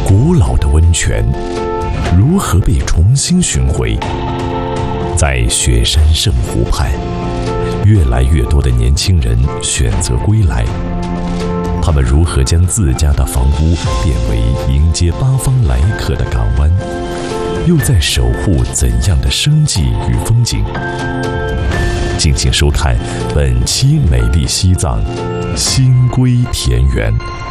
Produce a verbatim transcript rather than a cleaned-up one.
古老的温泉如何被重新寻回？在雪山圣湖畔，越来越多的年轻人选择归来。他们如何将自家的房屋变为迎接八方来客的港湾？又在守护怎样的生计与风景？敬请收看本期《美丽西藏》，新归田园。